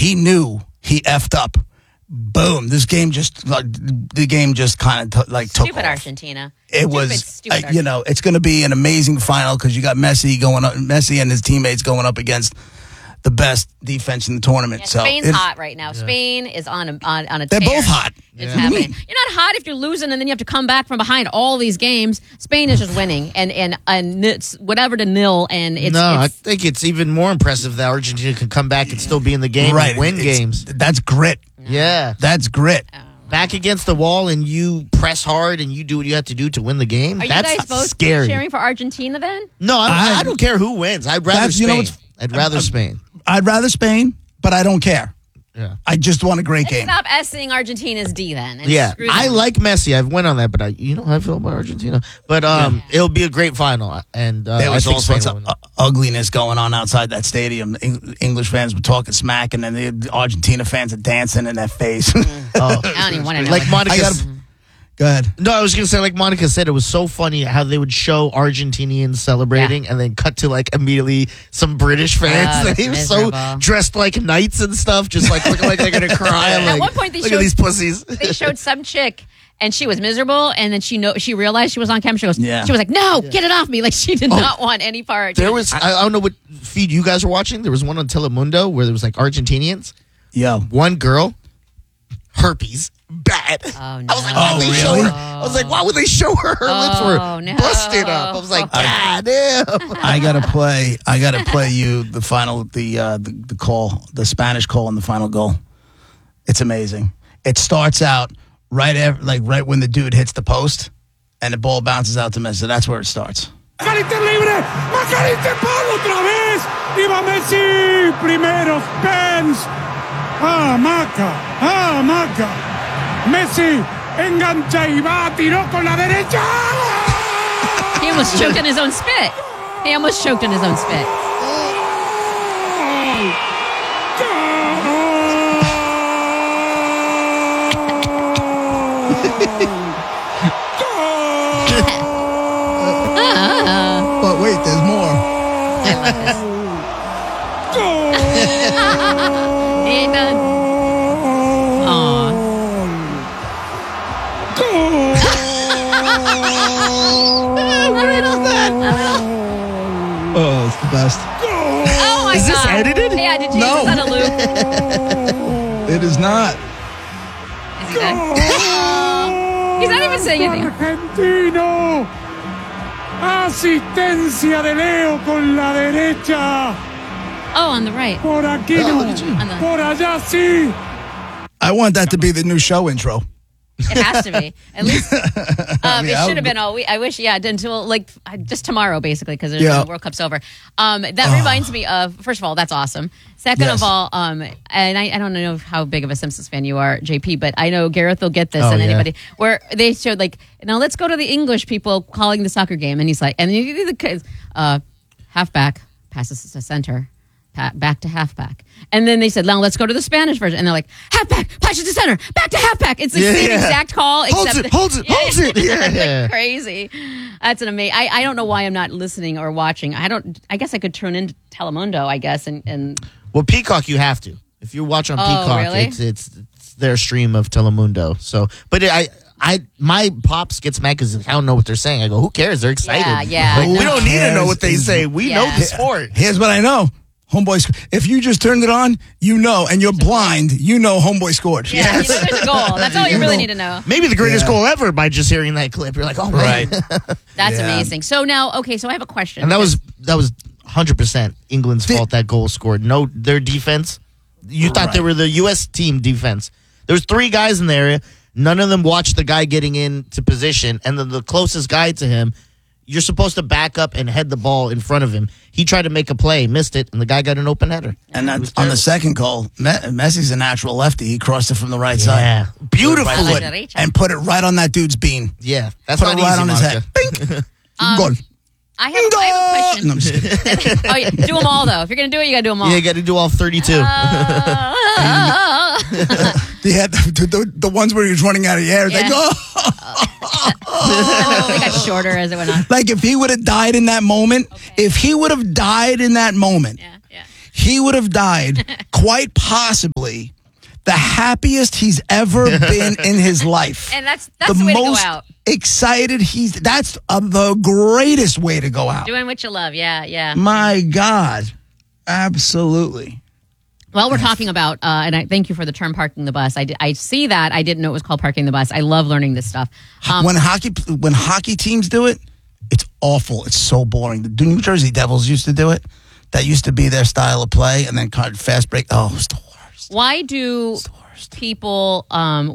he knew he effed up. Boom! The game just kind of took Stupid off. Argentina. It was, it's going to be an amazing final because you got Messi and his teammates going up against the best defense in the tournament. Yeah, so Spain's hot right now. Yeah. Spain is on a They're tear. both hot. It's happening. You're not hot if you're losing and then you have to come back from behind all these games. Spain is just winning and it's whatever to nil. And I think it's even more impressive that Argentina can come back and still be in the game and win games. That's grit. Yeah, that's grit. Back against the wall and you press hard and you do what you have to do to win the game. Are That's you guys both scary. cheering for Argentina then? No, I don't care who wins. I'd rather Spain. I'd rather Spain. I'd rather Spain, but I don't care. Yeah. I just want a great game. Stop S-ing Argentina's D then. I like Messi. I've went on that, but how I feel about Argentina. But it'll be a great final. And there was all sorts of ugliness going on outside that stadium. English fans were talking smack, and then the Argentina fans are dancing in their face. I don't even want to know. Like Monica. Go ahead. No, I was going to say, like Monica said, it was so funny how they would show Argentinians celebrating and then cut to immediately some British fans. They were so dressed like knights and stuff, just looking like they're going to cry. At one point, look at these pussies. They showed some chick. And she was miserable, and then she realized she was on camera. She was like, "No, get it off me!" Like she did not want any part. There was I don't know what feed you guys were watching. There was one on Telemundo where there was Argentinians. Yeah, one girl, herpes, bad. Oh no! I was like, why would they show her? I was like, why would they show her? Her lips were busted up. I was like, God damn! I gotta play you the final, the call, the Spanish call, and the final goal. It's amazing. It starts out right when the dude hits the post, and the ball bounces out to Messi. That's where it starts. Macalister libre, Macalister Pablo otra vez, y va Messi, primero Spence, Maca, Messi engancha y va, tiró con la derecha. He almost choked on his own spit. But wait, there's more. I love this. He ain't done. Aww. Oh, it's the best. Oh my God. Is this edited? Yeah, did you use this on a loop? It is not. Is he done? He's not even saying anything. Argentino. Asistencia de Leo con la derecha. Oh, on the right. Por aquí no. Por allá sí. I want that to be the new show intro. It has to be. At least it should have been all week. I wish, until just tomorrow, basically, because the World Cup's over. That reminds me of, first of all, that's awesome. Second of all, and I don't know how big of a Simpsons fan you are, JP, but I know Gareth will get this, anybody, where they showed, now let's go to the English people calling the soccer game, and he's like, and you do the kids, halfback passes to center. Back to halfback. And then they said, now let's go to the Spanish version. And they're like, halfback, passes to center, back to halfback. It's the same exact call. Holds it. Yeah. Crazy. That's an amazing. I don't know why I'm not listening or watching. I guess I could turn into Telemundo, I guess. And well, Peacock, you have to. If you watch on Peacock, really? it's their stream of Telemundo. So, but my pops gets mad because I don't know what they're saying. I go, who cares? They're excited. Yeah. We don't need to know what they say. We know the sport. Here's what I know. Homeboy, if you just turned it on, and you're blind, Homeboy scored. Yeah, there's a goal. That's all you really need to know. Maybe the greatest goal ever by just hearing that clip. You're like, oh, man. Right. That's amazing. So now, so I have a question. And that was 100% England's fault that goal scored. No, their defense, you thought they were the U.S. team defense. There was 3 guys in the area. None of them watched the guy getting into position. And then the closest guy to him, you're supposed to back up and head the ball in front of him. He tried to make a play, missed it, and the guy got an open header. And that's on the second goal. Messi's a natural lefty. He crossed it from the right side. Beautiful. And put it right on that dude's bean. Yeah, that's put not it right easy, on his head. Bink. Goal. I have a question. No, I'm just kidding. Do them all, though. If you're going to do it, you got to do them all. Yeah, you got to do all 32. They had the ones where he was running out of air. Yeah. They go. They got shorter as it went on. Like if he would have died in that moment, Yeah. he would have died quite possibly the happiest he's ever been in his life. And that's the way to go out. Excited that's the greatest way to go out. Doing what you love. Yeah. My God. Absolutely. Well, we're talking about, and I thank you for the term parking the bus. I see that. I didn't know it was called parking the bus. I love learning this stuff. When hockey teams do it, it's awful. It's so boring. The New Jersey Devils used to do it. That used to be their style of play, and then fast break. Oh, it's the worst. Why do people,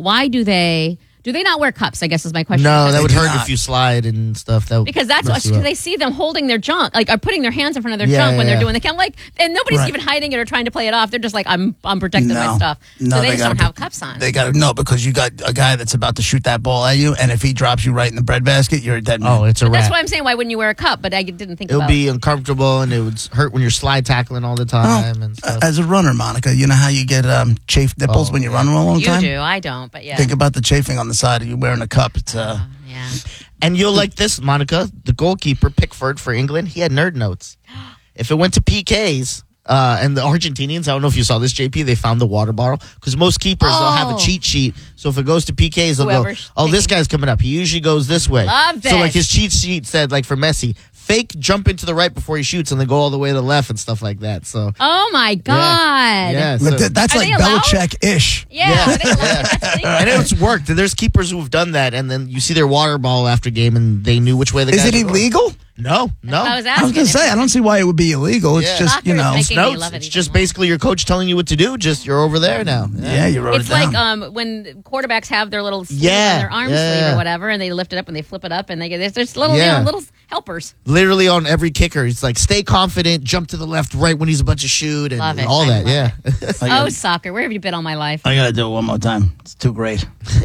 do they not wear cups, I guess is my question. No, that would hurt if you slide and stuff. Because they see them holding their junk, like are putting their hands in front of their junk when they're doing the count. And nobody's even hiding it or trying to play it off. They're just like, I'm protecting my stuff. No, so they just don't have cups on. They got to because you got a guy that's about to shoot that ball at you, and if he drops you right in the breadbasket, you're a dead man. Oh, it's a wrap. That's why I'm saying, why wouldn't you wear a cup? But I didn't think it'll be uncomfortable, and it would hurt when you're slide tackling all the time and stuff. As a runner, Monica, you know how you get chafed nipples when you run a long time? You do. I don't, but yeah. Think about the chafing on the side of you wearing a cup. It's yeah. And you'll like this, Monica, the goalkeeper, Pickford for England, he had nerd notes. If it went to PKs, and the Argentinians, I don't know if you saw this, JP, they found the water bottle. Because most keepers, they'll have a cheat sheet. So if it goes to PKs, they'll go, this guy's coming up. He usually goes this way. Love this. So like his cheat sheet said, like for Messi, fake jump into the right before he shoots and then go all the way to the left and stuff like that. So. Oh my God. Yeah. So, that's like Belichick-ish. Yeah. And it's worked. There's keepers who have done that, and then you see their water ball after game, and they knew which way the guy. Is it illegal? No. I was going to say, I don't see why it would be illegal. It's just, it's notes. It's just basically your coach telling you what to do. Just you're over there now. Yeah, you wrote it down. It's like when quarterbacks have their little sleeve on their arm sleeve or whatever, and they lift it up and they flip it up, and they get there's little little helpers. Literally on every kicker, it's like stay confident, jump to the left right when he's about to shoot, and all that. Yeah. Oh, soccer! Where have you been all my life? I gotta do it one more time. It's too great.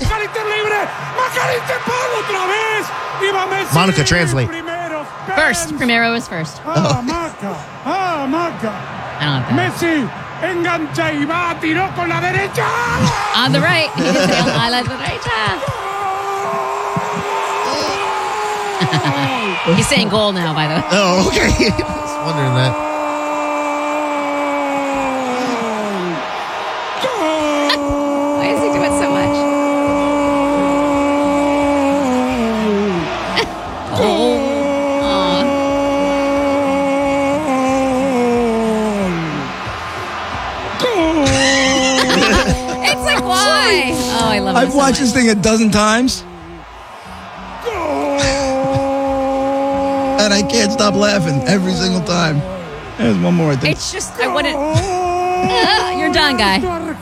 Monica, translate. First, Primero is first. Maca. I don't know. Messi engancha y va, tiró con la derecha. On the right. A la derecha. He's saying goal now, by the way. Oh, okay. I was wondering that. Why is he doing so much? It's like, why? Oh, I love it. I've watched this thing a dozen times. And I can't stop laughing every single time. There's one more, I think. It's just, I wouldn't. You're done, guy.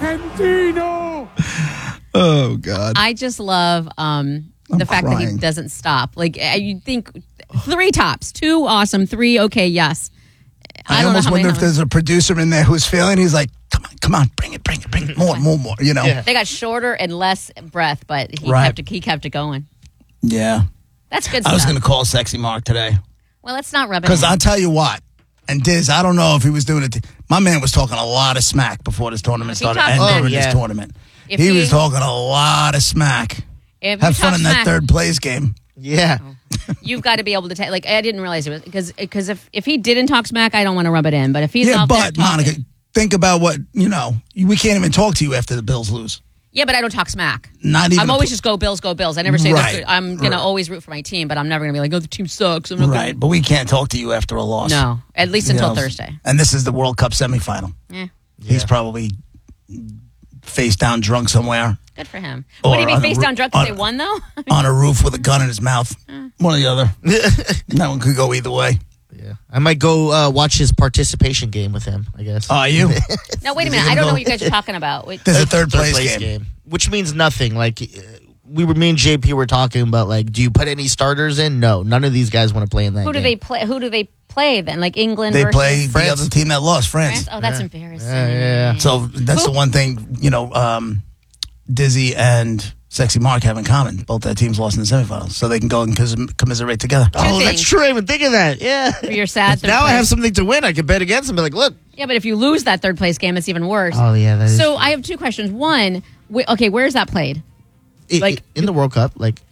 Oh, God. I just love the fact that he doesn't stop. Like, you think 3 tops, 2 awesome, 3 okay, yes. I almost wonder if there's a producer in there who's feeling. He's like, come on, bring it, more, you know. Yeah. They got shorter and less breath, but he kept it going. Yeah. That's good stuff. I was going to call Sexy Mark today. Well, let's not rub it in. Because I'll tell you what, and Diz, I don't know if he was doing it. My man was talking a lot of smack before this tournament started and during this tournament. He was talking a lot of smack. Have fun in that third place game. Yeah. You've got to be able to take, like, I didn't realize it was, because if he didn't talk smack, I don't want to rub it in. But if he's out there talking, Monica, think about what, we can't even talk to you after the Bills lose. Yeah, but I don't talk smack. Not even. I'm always just go Bills, go Bills. I never say that. I'm going to always root for my team, but I'm never going to be like, oh, the team sucks. Right, but we can't talk to you after a loss. No, at least until Thursday. And this is the World Cup semifinal. Yeah. He's probably face down drunk somewhere. Good for him. Would he be face down drunk because they won, though? On a roof with a gun in his mouth. One or the other. That one could go either way. Yeah, I might go watch his participation game with him, I guess. Are you? No, wait a minute. I don't know what you guys are talking about. There's a third place game. Which means nothing. Like, me and JP were talking about, like, do you put any starters in? No, none of these guys want to play in that game. Who do they play then? Like England they versus play France? the other team that lost, France. Oh, that's embarrassing. Yeah. So that's the one thing, Dizzy and Sexy Mark have in common. Both their teams lost in the semifinals, so they can go and commiserate together. Oh, that's true. I didn't even think of that. Yeah. You're sad. Now I have something to win. I can bet against them. Be like, look. Yeah, but if you lose that third place game, it's even worse. Oh, yeah. That is so I have 2 questions. One, where is that played? Like in the World Cup, like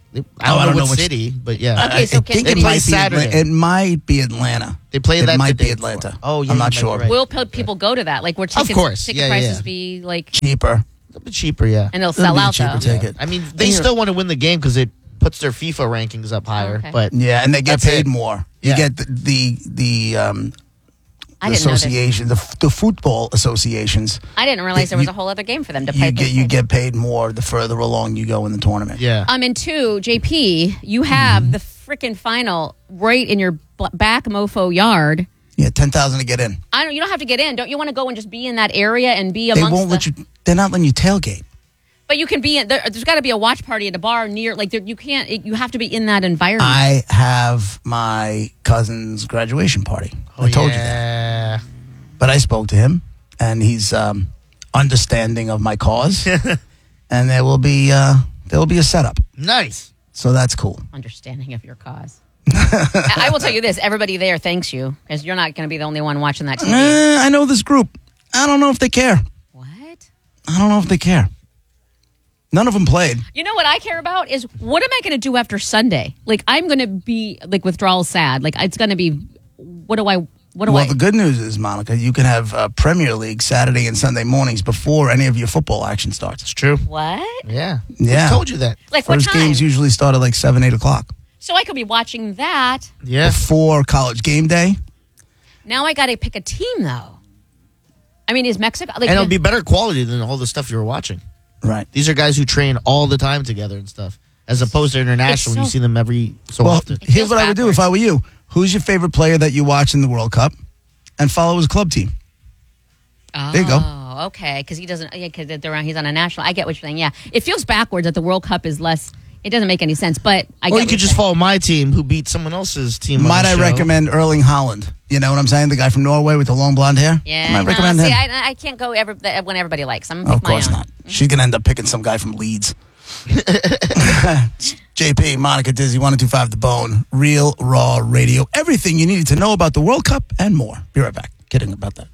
I don't know what city, but yeah. Okay, so they play Saturday. It might be Atlanta. They play that. It might the be day Atlanta. before. Oh, yeah, I'm not sure. Right. Will people go to that? Like, where ticket prices be like cheaper? A little bit cheaper, yeah. And they'll sell out though. Ticket. I mean, they still want to win the game because it puts their FIFA rankings up higher. Okay. But yeah, and they get paid more. You get the association, the football associations. I didn't realize there was a whole other game for them to play. You get paid more the further along you go in the tournament. Yeah. And two, JP, you have the freaking final right in your back mofo yard. Yeah, 10,000 to get in. You don't have to get in. Don't you want to go and just be in that area and be amongst? They won't let you. They're not letting you tailgate. But you can be in. There's got to be a watch party at a bar near. Like you can't. You have to be in that environment. I have my cousin's graduation party. I told you that. But I spoke to him, and he's understanding of my cause, and there will be a setup. Nice. So that's cool. Understanding of your cause. I will tell you this: everybody there thanks you because you're not going to be the only one watching that TV. I know this group. I don't know if they care. What? I don't know if they care. None of them played. You know what I care about is what am I going to do after Sunday? Like I'm going to be like withdrawal sad. Like it's going to be Well, the good news is, Monica, you can have Premier League Saturday and Sunday mornings before any of your football action starts. It's true. What? Yeah. I told you that. Like First what time? games usually start at like 7, 8 o'clock. So I could be watching that. Yeah. Before college game day. Now I got to pick a team though. I mean, is Mexico? Like, and it'll be better quality than all the stuff you were watching. Right. These are guys who train all the time together and stuff, as opposed to international when you see them every so often. Here's what I would do if I were you. Who's your favorite player that you watch in the World Cup? And follow his club team. Oh, there you go. Oh, okay. Because he doesn't. Yeah, because he's on a national. I get what you're saying. Yeah, it feels backwards that the World Cup is less. It doesn't make any sense. But I. Or you could just follow my team, who beat someone else's team. Might I recommend Erling Haaland? You know what I'm saying? The guy from Norway with the long blonde hair. Yeah. I might recommend him. I can't go when everybody likes. I'm gonna of pick my course own. not. She's gonna end up picking some guy from Leeds. JP, Monica, Dizzy, 102.5 The Bone, Real Raw Radio. Everything you needed to know about the World Cup and more. Be right back. Kidding about that.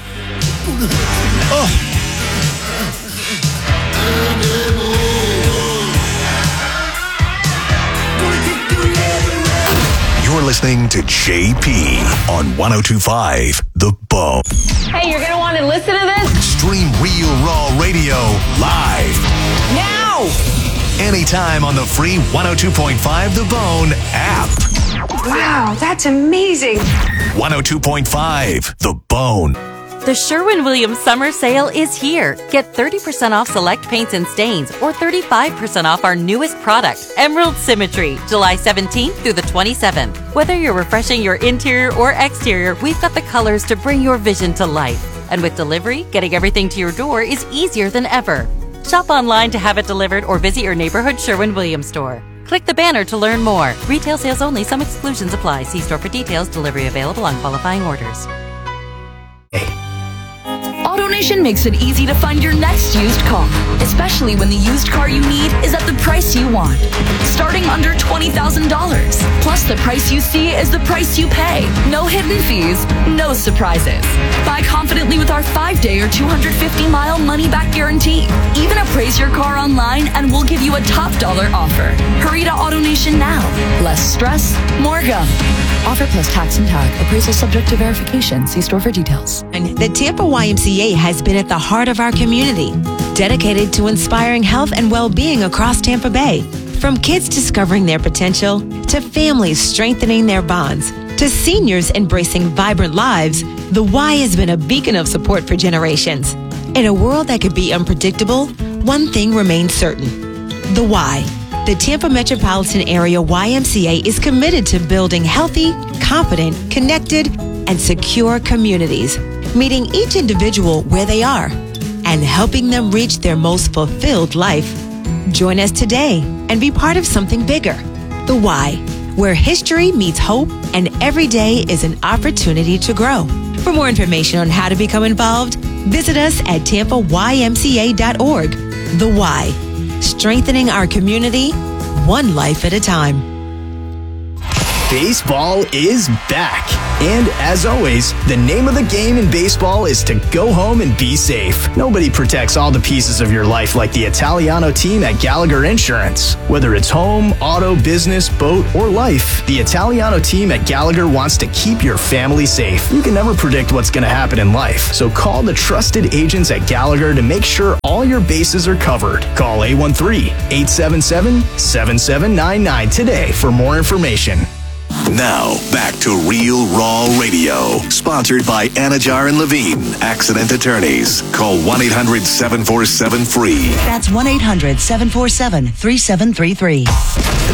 You're listening to JP on 102.5 The Bone. Hey, you're going to want to listen to this? Stream Real Raw Radio live. Now! Anytime on the free 102.5 The Bone app. Wow, that's amazing. 102.5 The Bone. The Sherwin-Williams Summer Sale is here. Get 30% off select paints and stains or 35% off our newest product, Emerald Symmetry, July 17th through the 27th. Whether you're refreshing your interior or exterior, we've got the colors to bring your vision to life. And with delivery, getting everything to your door is easier than ever. Shop online to have it delivered or visit your neighborhood Sherwin-Williams store. Click the banner to learn more. Retail sales only. Some exclusions apply. See store for details. Delivery available on qualifying orders. AutoNation makes it easy to find your next used car, especially when the used car you need is at the price you want. Starting under $20,000. Plus, the price you see is the price you pay. No hidden fees, no surprises. Buy confidently with our 5-day or 250-mile money-back guarantee. Even appraise your car online and we'll give you a top dollar offer. Hurry to AutoNation now. Less stress, more go. Offer plus tax and tag. Appraisal subject to verification. See store for details. The Tampa YMCA has been at the heart of our community, dedicated to inspiring health and well-being across Tampa Bay. From kids discovering their potential, to families strengthening their bonds, to seniors embracing vibrant lives, the Y has been a beacon of support for generations. In a world that could be unpredictable, one thing remains certain: the Y. The Tampa Metropolitan Area YMCA is committed to building healthy, confident, connected, and secure communities, meeting each individual where they are and helping them reach their most fulfilled life. Join us today and be part of something bigger. The Y, where history meets hope and every day is an opportunity to grow. For more information on how to become involved, visit us at tampaymca.org. The Y, strengthening our community, one life at a time. Baseball is back. And as always, the name of the game in baseball is to go home and be safe. Nobody protects all the pieces of your life like the Italiano team at Gallagher Insurance. Whether it's home, auto, business, boat, or life, the Italiano team at Gallagher wants to keep your family safe. You can never predict what's going to happen in life, so call the trusted agents at Gallagher to make sure all your bases are covered. Call 813-877-7799 today for more information. Now, back to Real Raw Radio. Sponsored by Anajar and Levine, accident attorneys. Call 1-800-747-FREE. That's 1-800-747-3733.